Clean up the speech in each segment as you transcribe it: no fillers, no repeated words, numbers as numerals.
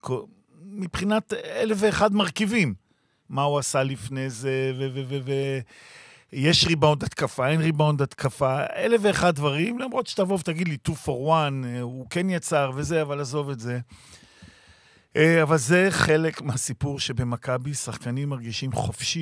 מבחינת 1,001 מרכיבים. מה הוא עשה לפני זה, יש ריבאונד התקפה, אין ריבאונד התקפה, 1,001 דברים, למרות שתבוא ותגיד לי 2 for 1, הוא כן יצר וזה, אבל עזוב את זה. אבל זה חלק מהסיפור שבמכבי שחקנים מרגישים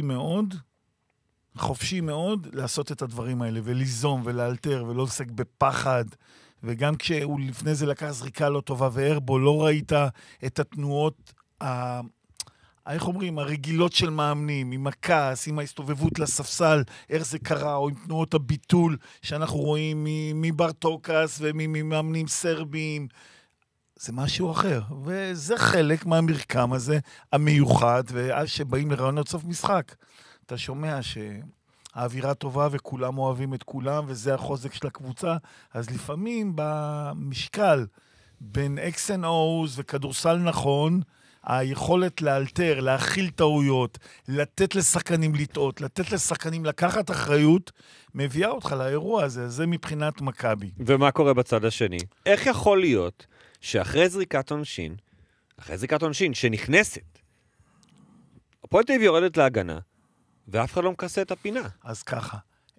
חופשי מאוד לעשות את הדברים האלה, וליזום ולאלתר ולא עוסק בפחד, וגם כשהוא לפני זה לקח זריקה לא טובה וארבו, לא ראית את התנועות איך אומרים, הרגילות של מאמנים, עם הכעס, עם ההסתובבות לספסל, איך זה קרה, או עם תנועות הביטול שאנחנו רואים מברטוקס וממאמנים סרבים, זה משהו אחר, וזה חלק מהמרקם הזה, המיוחד, ואז שבאים לרעיונות סוף משחק, אתה שומע שהאווירה טובה וכולם אוהבים את כולם, וזה החוזק של הקבוצה, אז לפעמים במשקל בין X and O's וכדורסל נכון, היכולת לאלתר, להכיל טעויות, לתת לשחקנים לטעות, לתת לשחקנים לקחת אחריות, מביאה אותך לאירוע הזה, זה מבחינת מכבי. ומה קורה בצד השני? איך יכול להיות שאחרי זריקת עונשין שנכנסת, הפועל תל אביב יורדת להגנה, ואף אחד לא מכסה את הפינה? אז ככה,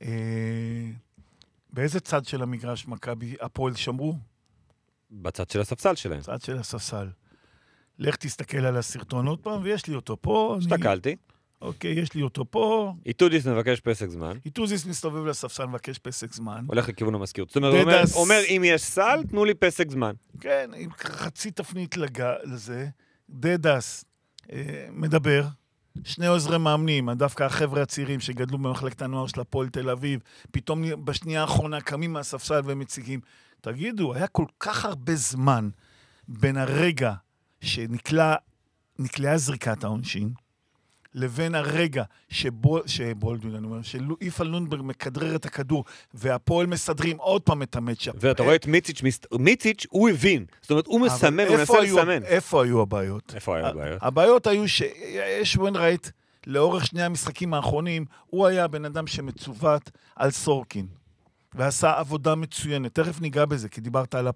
באיזה צד של המגרש מכבי הפועל שמרו? בצד של הספסל שלהם. בצד של הספסל. לך תסתכל על הסרטון עוד פעם, ויש לי אותו פה. הסתכלתי. אוקיי, יש לי אותו פה. איטודיס מבקש פסק זמן. איטודיס מסתובב לספסל, מבקש פסק זמן. הולך לכיוון המזכירות. זאת אומרת, אומר, אם יש סל, תנו לי פסק זמן. כן, עם חצי תפנית לזה. דדס מדבר. 2 עוזרי מאמנים, דווקא החבר'ה הצעירים שגדלו במחלקת הנוער של הפועל תל אביב, פתאום בשנייה האחרונה קמים מהספסל ומציגים. תגידו, היה כל כך הרבה זמן בין הרגע שנקלעה זריקת העונשין, לבין הרגע שבולדווין, אני אומר, שאיפה לונדברג מכדרר את הכדור, והפועל מסדרים עוד פעם את המצ'אפ. ואתה רואה את מיציץ' הוא הבין. זאת אומרת, הוא מסמן, הוא מנסה לסמן. איפה היו הבעיות? הבעיות היו שיש ווינרייט, לאורך 2 המשחקים האחרונים, הוא היה הבן אדם שמצוות על סורקין. ועשה עבודה מצוינת. תכף ניגע בזה, כי דיברת על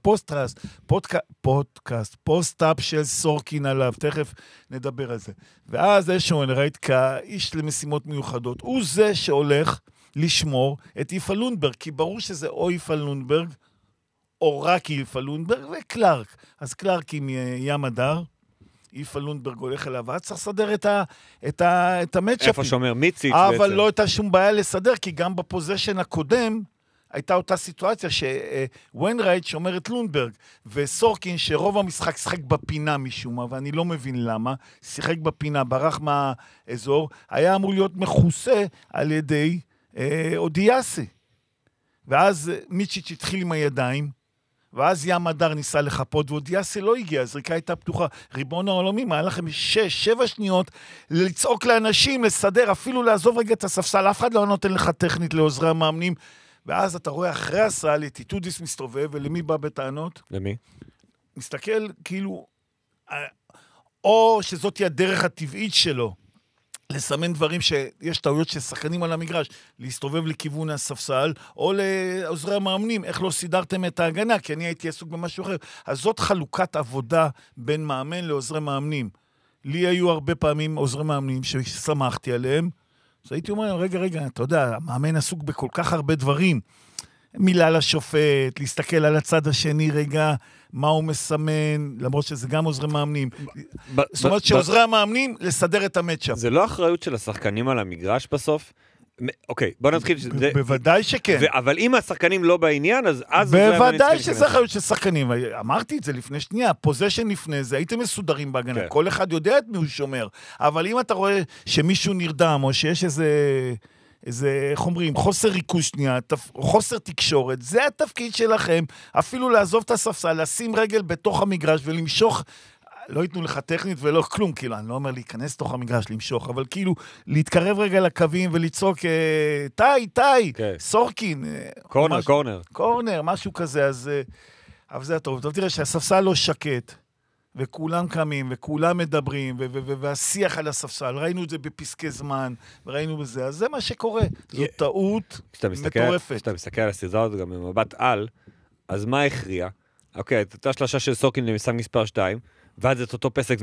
פוסט-אפ של סורקין עליו, תכף נדבר על זה. ואז איזשהו ראית כאיש למשימות מיוחדות, הוא זה שהולך לשמור את איפה לונדברג, כי ברור שזה או איפה לונדברג, או רק איפה לונדברג, וקלארק. אז קלארק עם ים הדר, איפה לונדברג הולך אליו, ואז צריך לסדר את המצ'אפים. איפה שאומר מיציץ' אבל בעצם. לא הייתה שום בעיה לסדר, כי גם בפוזיישן הקודם, הייתה אותה סיטואציה שוויינרייט שומר את לונדברג, וסורקין שרוב המשחק שיחק בפינה משום מה, ואני לא מבין למה, שיחק בפינה, ברח מהאזור, היה אמור להיות מכוסה על ידי אודיאסי. ואז מיצ'יץ' התחיל עם הידיים, ואז ים הדר ניסה לחפות, ואודיאסי לא הגיע, הזריקה הייתה פתוחה. ריבון העולמים, היה לכם 6-7 שניות לצעוק לאנשים, לסדר, אפילו לעזוב רגע את הספסל, אף אחד לא נותן לך טכנית לעוזרי המאמנים, ואז אתה רואה אחרי הסל את איטודיס מסתובב, ולמי בא בטענות? למי? מסתכל כאילו, או שזאת היא הדרך הטבעית שלו, לסמן דברים שיש טעויות ששחקנים על המגרש, להסתובב לכיוון הספסל, או לעוזרי המאמנים, איך לא סידרתם את ההגנה, כי אני הייתי עסוק במשהו אחר. אז זאת חלוקת עבודה בין מאמן לעוזרי מאמנים. לי היו הרבה פעמים עוזרי מאמנים ששמחתי עליהם, אז הייתי אומר, רגע, אתה יודע, המאמן עסוק בכל כך הרבה דברים. מילה לשופט, להסתכל על הצד השני רגע, מה הוא מסמן, למרות שזה גם עוזרי מאמנים. זאת אומרת שעוזרי המאמנים, לסדר את המצ'אפ. זה לא אחריות של השחקנים על המגרש בסוף? אוקיי, בוא נתחיל. בוודאי שכן. אבל אם השחקנים לא בעניין, אז... בוודאי שזה אחריות של שחקנים. אמרתי את זה לפני שנייה, פוזיישן לפני זה, הייתם מסודרים בהגנה, כל אחד יודע את מי הוא שומר. אבל אם אתה רואה שמישהו נרדם, או שיש איזה, איך אומרים, חוסר ריכוז שנייה, חוסר תקשורת, זה התפקיד שלכם, אפילו לעזוב את הספסל, לשים רגל בתוך המגרש ולמשוך, לא ייתנו לך טכנית ולא כלום, כאילו, אני לא אומר להיכנס תוך המגרש, למשוך, אבל כאילו, להתקרב רגע לקווים ולצעוק, טי, סורקין. קורנר, משהו כזה, אז, אבל זה טוב. טוב, תראה שהספסל לא שקט, וכולם קמים, וכולם מדברים, והשיח על הספסל, ראינו את זה בפסקי זמן, וראינו בזה, אז זה מה שקורה. זו טעות מטורפת. כשאתה מסתכל על הסרטון הזה גם במבט על, אז מה הכריע? אוקיי, הייתה שלושה של סורקין למשחק מספר 2, ואז את אותו פסק